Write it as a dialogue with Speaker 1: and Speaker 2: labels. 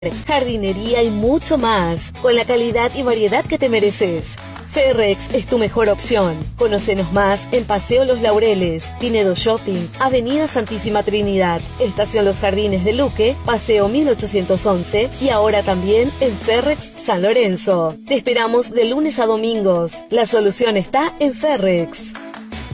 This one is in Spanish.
Speaker 1: jardinería y mucho más, con la calidad y variedad que te mereces. Ferrex es tu mejor opción. Conócenos más en Paseo Los Laureles, Pinedo Shopping, Avenida Santísima Trinidad, Estación Los Jardines de Luque, Paseo 1811 y ahora también en Ferrex San Lorenzo. Te esperamos de lunes a domingos. La solución está en Ferrex.